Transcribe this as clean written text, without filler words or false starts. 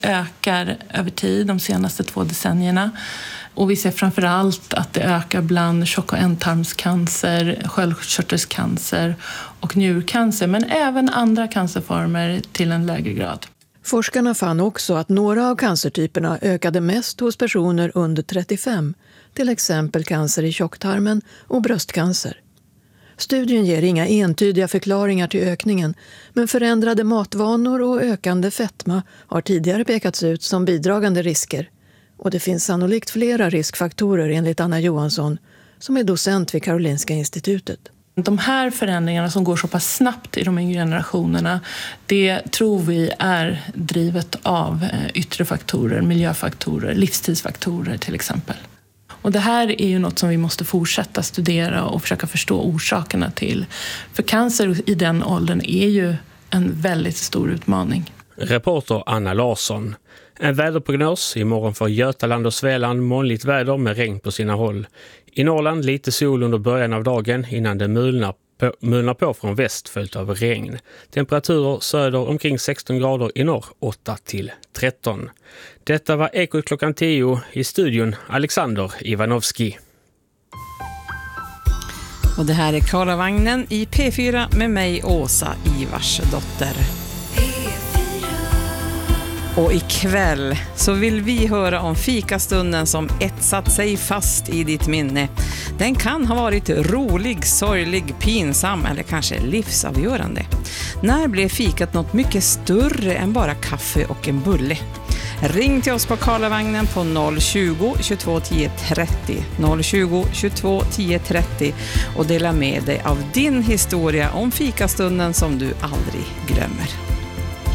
ökar över tid de senaste 2 decennierna. Och vi ser framförallt att det ökar bland tjock- och ändtarmscancer, sköldkörtelcancer och njurcancer, men även andra cancerformer till en lägre grad. Forskarna fann också att några av cancertyperna ökade mest hos personer under 35, till exempel cancer i tjocktarmen och bröstcancer. Studien ger inga entydiga förklaringar till ökningen, men förändrade matvanor och ökande fetma har tidigare pekats ut som bidragande risker. Och det finns sannolikt flera riskfaktorer enligt Anna Johansson, som är docent vid Karolinska institutet. De här förändringarna som går så pass snabbt i de yngre generationerna, det tror vi är drivet av yttre faktorer, miljöfaktorer, livstidsfaktorer till exempel. Och det här är ju något som vi måste fortsätta studera och försöka förstå orsakerna till. För cancer i den åldern är ju en väldigt stor utmaning. Reporter Anna Larsson. En väderprognos imorgon för Götaland och Svealand, molnigt väder med regn på sina håll. I Norrland lite sol under början av dagen innan det mulnar på från väst följt av regn. Temperaturer söder omkring 16 grader, i norr 8-13. Detta var Ekot klockan 10, i studion Alexander Ivanovski. Och det här är Karlavagnen i P4 med mig, Åsa Ivarsdotter. Och ikväll så vill vi höra om fikastunden som etsat sig fast i ditt minne. Den kan ha varit rolig, sorglig, pinsam eller kanske livsavgörande. När blev fikat något mycket större än bara kaffe och en bulle? Ring till oss på Karlavagnen på 020 22 10 30 020 22 10 30 och dela med dig av din historia om fikastunden som du aldrig glömmer.